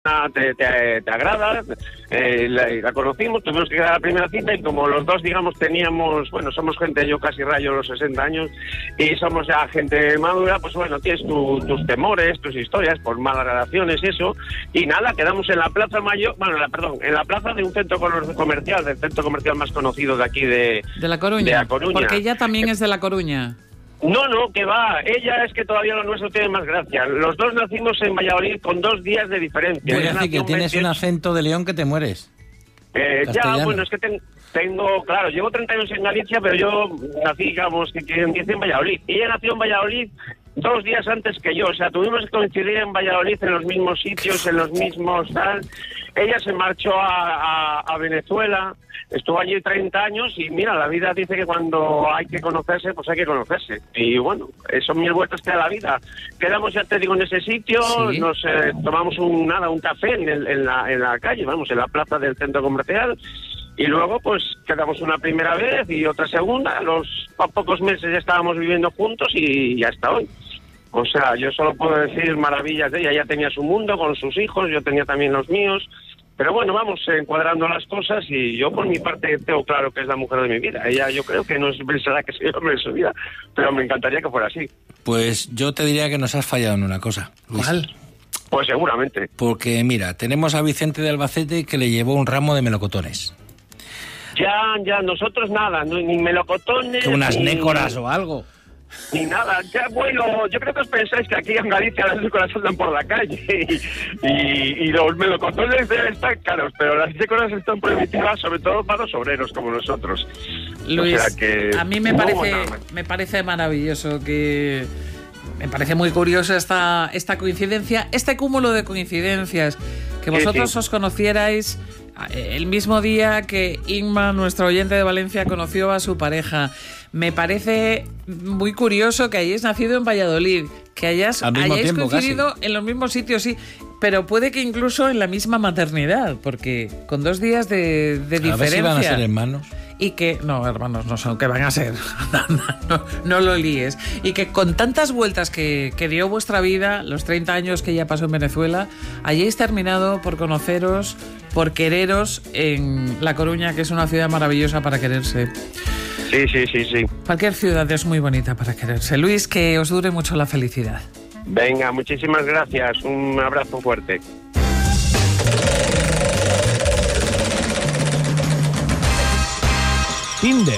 te agrada, la conocimos, tuvimos que quedar a la primera cita y como los dos, digamos, somos gente, yo casi rayo los 60 años y somos ya gente madura, pues bueno, tienes tus temores, tus historias por malas relaciones y eso, y nada, quedamos en la Plaza Mayor, en la plaza de un centro comercial, del centro comercial más conocido de aquí de La Coruña. De La Coruña. Porque ella también es de La Coruña. No, que va. Ella es que todavía lo nuestro tiene más gracia. Los dos nacimos en Valladolid con 2 días de diferencia. Voy a decir que tienes un acento de León que te mueres. Ya, bueno, es que tengo, claro, llevo 30 años en Galicia, pero yo nací, digamos, que empiece en Valladolid. Ella nació en Valladolid 2 días antes que yo, o sea, tuvimos que coincidir en Valladolid en los mismos sitios, en los mismos tal. Ella se marchó a Venezuela, estuvo allí 30 años y mira, la vida dice que cuando hay que conocerse, pues hay que conocerse. Y bueno, son 1000 vueltas que da la vida. Quedamos, ya te digo, en ese sitio, ¿sí? Nos tomamos un café en la calle, en la plaza del centro comercial. Y luego, pues, quedamos una primera vez y otra segunda. A los pocos meses ya estábamos viviendo juntos y hasta hoy. O sea, yo solo puedo decir maravillas de ella. Ella tenía su mundo con sus hijos, yo tenía también los míos. Pero bueno, vamos encuadrando las cosas y yo por mi parte tengo claro que es la mujer de mi vida. Ella yo creo que no pensará que soy el hombre de su vida, pero me encantaría que fuera así. Pues yo te diría que nos has fallado en una cosa, Luis. ¿Cuál? Pues seguramente. Porque mira, tenemos a Vicente de Albacete que le llevó un ramo de melocotones. Ya, nosotros nada, ni melocotones... Unas nécoras o algo. Ni nada, ya bueno, yo creo que os pensáis que aquí en Galicia las nécoras andan por la calle y los melocotones deben estar caros, pero las nécoras están prohibidas sobre todo para los obreros como nosotros. Luis, o sea que, a mí me parece maravilloso, que me parece muy curioso esta coincidencia, este cúmulo de coincidencias, que vosotros os conocierais el mismo día que Inma, nuestra oyente de Valencia, conoció a su pareja. Me parece muy curioso que hayáis nacido en Valladolid, que hayáis coincidido en los mismos sitios, sí, pero puede que incluso en la misma maternidad, porque con 2 días de diferencia. A ver si van a ser hermanos. Y que, no, hermanos no son, que van a ser, no lo líes. Y que con tantas vueltas que dio vuestra vida, los 30 años que ya pasó en Venezuela, hayáis terminado por conoceros, por quereros en La Coruña, que es una ciudad maravillosa para quererse. Sí. Cualquier ciudad es muy bonita para quererse. Luis, que os dure mucho la felicidad. Venga, muchísimas gracias. Un abrazo fuerte. Tinder.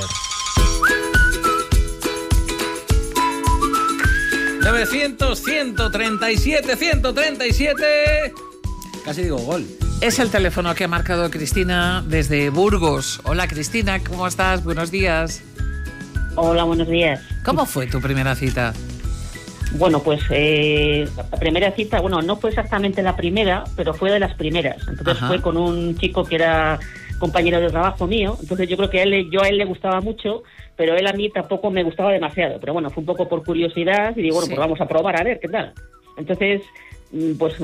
900-137-137. Casi digo gol. Es el teléfono que ha marcado Cristina desde Burgos. Hola Cristina, ¿cómo estás? Buenos días. Hola, buenos días. ¿Cómo fue tu primera cita? Bueno, pues la primera cita, bueno, no fue exactamente la primera, pero fue de las primeras. Entonces fue con un chico que era compañero de trabajo mío. Entonces yo creo que yo a él le gustaba mucho, pero él a mí tampoco me gustaba demasiado. Pero bueno, fue un poco por curiosidad y digo, bueno, pues vamos a probar a ver qué tal. Entonces, pues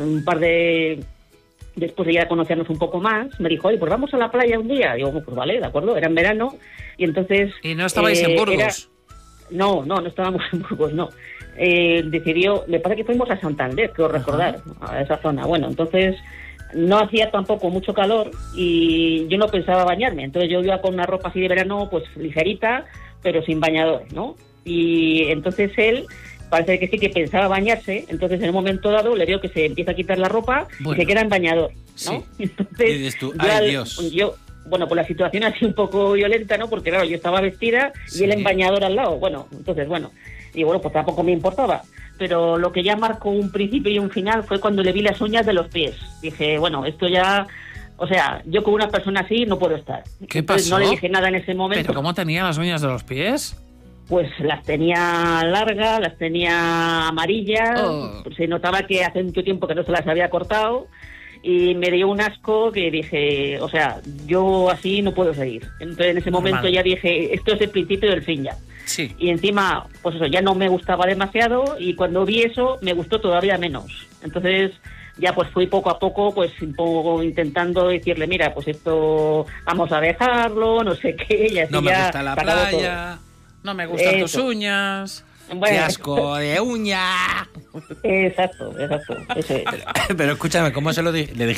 después de ya conocernos un poco más, me dijo, oye, pues vamos a la playa un día. Digo, pues vale, de acuerdo, era en verano. Y entonces... ¿Y no estabais en Burgos? No estábamos en Burgos, no. Decidió, me parece que fuimos a Santander, creo recordar, a esa zona. Bueno, entonces no hacía tampoco mucho calor y yo no pensaba bañarme. Entonces yo iba con una ropa así de verano, pues ligerita, pero sin bañador, ¿no? Y entonces él... parece que sí que pensaba bañarse, entonces en un momento dado le veo que se empieza a quitar la ropa y se queda en bañador, ¿no? Sí. Entonces, y dices tú, ¡ay, Dios! Bueno, pues la situación ha sido un poco violenta, ¿no? Porque claro, yo estaba vestida y él en bañador al lado. Bueno, entonces, y bueno, pues tampoco me importaba. Pero lo que ya marcó un principio y un final fue cuando le vi las uñas de los pies. Dije, bueno, esto ya... O sea, yo con una persona así no puedo estar. ¿Qué Entonces, pasó? No le dije nada en ese momento. ¿Pero cómo tenía las uñas de los pies? Pues las tenía largas, las tenía amarillas, se notaba que hace mucho tiempo que no se las había cortado y me dio un asco que dije, o sea, yo así no puedo seguir. Entonces en ese momento ya dije, esto es el principio del fin ya. Sí. Y encima, pues eso, ya no me gustaba demasiado y cuando vi eso me gustó todavía menos. Entonces ya pues fui poco a poco, pues un poco intentando decirle, mira, pues esto vamos a dejarlo, no sé qué, y así no me ya gusta la playa. No me gustan tus uñas. Bueno. ¡Qué asco de uña! Exacto. Eso es. Pero escúchame, ¿cómo se lo dije? ¿Le dijiste